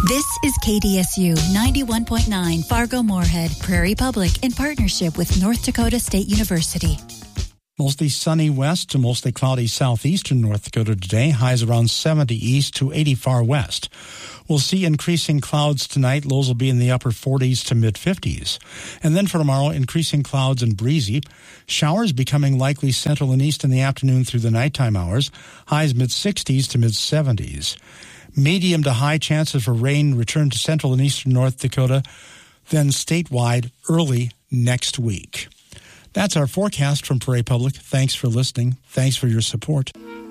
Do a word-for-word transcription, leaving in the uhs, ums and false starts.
This is K D S U ninety-one point nine Fargo-Moorhead, Prairie Public, in partnership with North Dakota State University. Mostly sunny west to mostly cloudy southeastern North Dakota today. Highs around seventy east to eighty far west. We'll see increasing clouds tonight. Lows will be in the upper forties to mid-fifties. And then for tomorrow, increasing clouds and breezy. Showers becoming likely central and east in the afternoon through the nighttime hours. Highs mid-sixties to mid-seventies. Medium to high chances for rain return to central and eastern North Dakota, then statewide early next week. That's our forecast from Prairie Public. Thanks for listening. Thanks for your support.